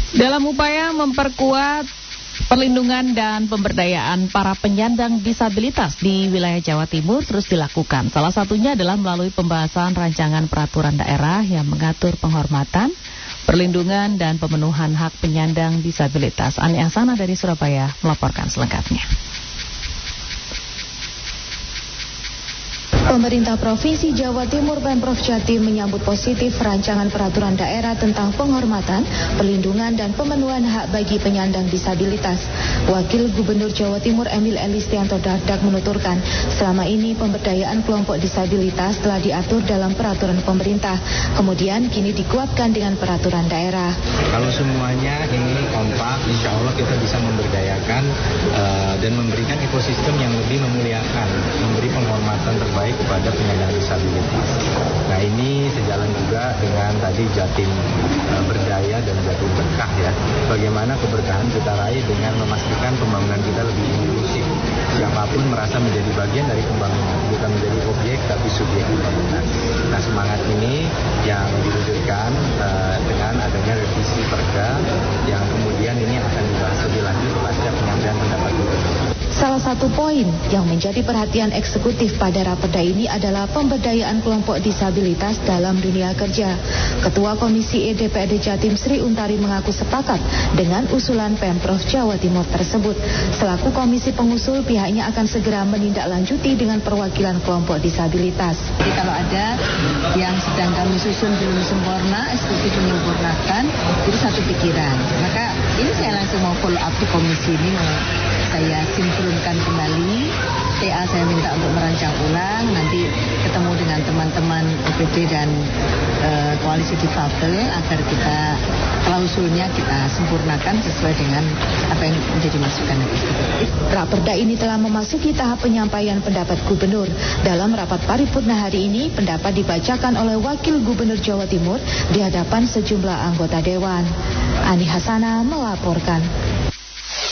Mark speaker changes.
Speaker 1: Dalam upaya memperkuat perlindungan dan pemberdayaan para penyandang disabilitas di wilayah Jawa Timur terus dilakukan. Salah satunya adalah melalui pembahasan rancangan peraturan daerah yang mengatur penghormatan, perlindungan dan pemenuhan hak penyandang disabilitas. Ani Ahsanah dari Surabaya melaporkan selengkapnya.
Speaker 2: Pemerintah Provinsi Jawa Timur Pemprov Jatim menyambut positif rancangan peraturan daerah tentang penghormatan, perlindungan dan pemenuhan hak bagi penyandang disabilitas. Wakil Gubernur Jawa Timur Emil Elistianto Dardak menuturkan, selama ini pemberdayaan kelompok disabilitas telah diatur dalam peraturan pemerintah, kemudian kini dikuatkan dengan peraturan daerah.
Speaker 3: Kalau semuanya ini kompak, insya Allah kita bisa memberdayakan dan memberikan ekosistem yang lebih memuliakan, memberi penghormatan terbaik kepada penyandang disabilitas. Nah, ini sejalan juga dengan tadi Jatim berdaya dan Jatim berkah ya. Bagaimana keberkahan kita raih dengan memastikan pembangunan kita lebih inklusif. Siapapun merasa menjadi bagian dari pembangunan, bukan menjadi objek tapi subjek pembangunan. Nah, semangat ini yang diwujudkan dengan adanya revisi Perda yang kemudian ini akan dibahas lebih lanjut pasca penyampaian pendapat gubernur.
Speaker 2: Salah satu poin yang menjadi perhatian eksekutif pada raperda ini adalah pemberdayaan kelompok disabilitas dalam dunia kerja. Ketua Komisi E DPRD Jatim Sri Untari mengaku sepakat dengan usulan Pemprov Jawa Timur tersebut. Selaku komisi pengusul, pihaknya akan segera menindaklanjuti dengan perwakilan kelompok disabilitas.
Speaker 4: Jadi kalau ada yang sedang kami susun belum sempurna, eksekutif menyempurnakan, itu satu pikiran. Maka ini saya langsung mau follow up di komisi ini, saya sinkronkan kembali. TA saya minta untuk merancang ulang, nanti ketemu dengan teman-teman OPD dan koalisi difabel agar kita klausulnya kita sempurnakan sesuai dengan apa yang menjadi masukan eksekutif.
Speaker 2: Raperda ini telah memasuki tahap penyampaian pendapat gubernur. Dalam rapat paripurna hari ini, pendapat dibacakan oleh Wakil Gubernur Jawa Timur di hadapan sejumlah anggota dewan. Ani Ahsanah melaporkan.